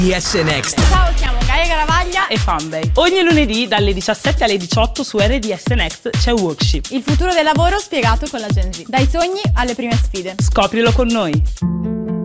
RDS Next. Ciao, siamo Gaia Garavaglia e Fanbay. Ogni lunedì dalle 17 alle 18 su RDS Next c'è Workship. Il futuro del lavoro spiegato con la Gen Z. Dai sogni alle prime sfide. Scoprilo con noi.